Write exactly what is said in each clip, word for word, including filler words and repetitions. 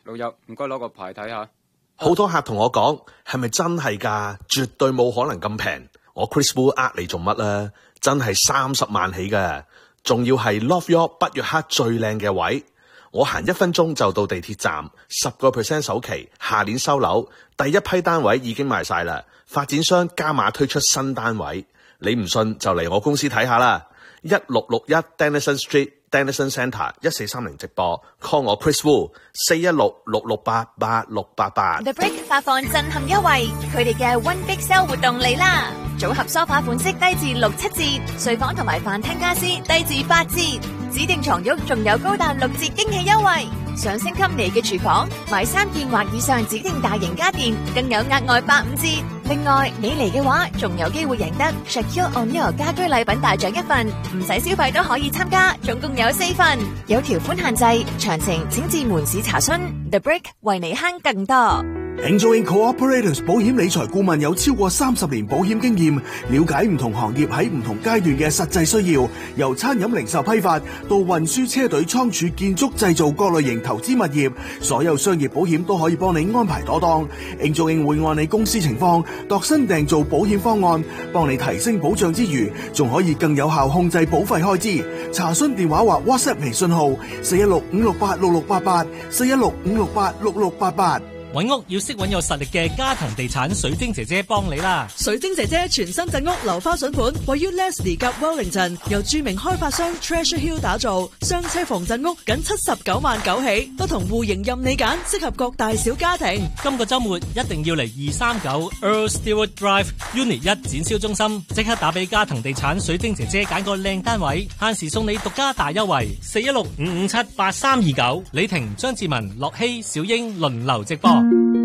老友，唔該攞個牌睇下。 好多客同我講，係咪真係㗎？絕對冇可能咁平。我 Chris Wu 呃你做乜啦？真係三十萬起㗎，仲要係 Love York 北約克最靚嘅位。我行一分鐘就到地鐵站，十個 percent 首期，下年收樓，第一批單位已經賣晒啦。發展商加碼推出新單位，你唔信就嚟我公司睇下啦。一六六一 Denison Street。Denison Centre 一四三零直播 call 我 Chris Wu 四一六六六八八六八八。 The Brick 發放震撼優惠，佢哋嘅 One Big Sale 活動嚟啦！組合梳化款式低至六七折，睡房同埋飯廳家私低至八折，指定床褥仲有高達六折驚喜優惠。想升級你嘅廚房，買三件或以上指定大型家電，更有額外八五折。另外，你嚟嘅話，仲有機會贏得 Shaquille O'Neal 家居禮品大獎一份，唔使消費都可以參加，總共有四份，有條款限制，詳情請至門市查詢。The Brick 為你慳更多。 Angel Inc Cooperators 保險理財顧問有超過三十年保險經驗，了解唔同行業喺唔同階段嘅實際需要，由餐飲零售批發到運輸車隊倉儲建築製造各類型投資物業，所有商業保險都可以幫你安排妥當。Angel Inc會按你公司情況度身訂造保險方案，幫你提升保障之餘，仲可以更有效控制保費開支。查詢電話或 WhatsApp 微信號四一六五六八六六八八四一六五六八六六八八。 揾屋要識揾有實力嘅嘉騰地產水晶姐姐幫你啦！ 水晶姐姐全新鎮屋樓花筍盤，位於 Leslie 及 Wellington， 由著名開發商 Treasure Hill 打造，雙車房鎮屋僅七十九萬九起，不同戶型任你揀，適合各大小家庭。 今個週末一定要嚟二三九 Earl Stewart Drive Unit 一展銷中心，即刻打俾嘉騰地產水晶姐姐揀個靚單位，限時送你獨家大優惠，四一六五五七八三二九。李婷、張志文、樂希、小英輪流直播。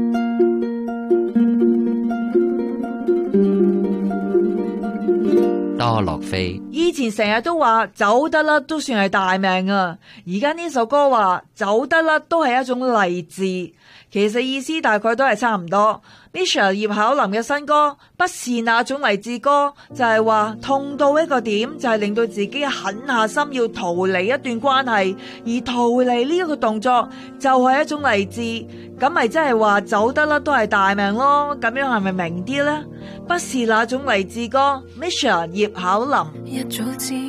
多樂飛以前成日都話走得甩都算係大命啊，而家呢首歌話走得甩都係一種勵志，其實意思大概都係差唔多。Misha 葉巧琳嘅新歌不是那種勵志歌，就係話痛到一個點，就係令到自己狠下心要逃離一段關係，而逃離呢一個動作就係一種勵志，咁咪即係話走得甩都係大命咯。咁樣係咪明啲呢？不是那種勵志歌 Misha 葉巧琳。 一早知